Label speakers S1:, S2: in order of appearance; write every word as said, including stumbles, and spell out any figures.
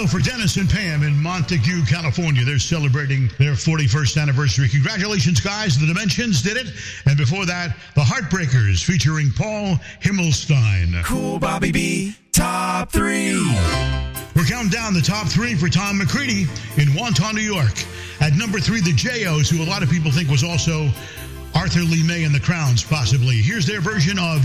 S1: for Dennis and Pam in Montague, California. They're celebrating their forty-first anniversary. Congratulations, guys. The Dimensions did it. And before that, the Heartbreakers featuring Paul Himmelstein.
S2: Cool Bobby B, top three.
S1: We're counting down the top three for Tom McCready in Wonton, New York. At number three, the J Os, who a lot of people think was also Arthur Lee May and the Crowns, possibly. Here's their version of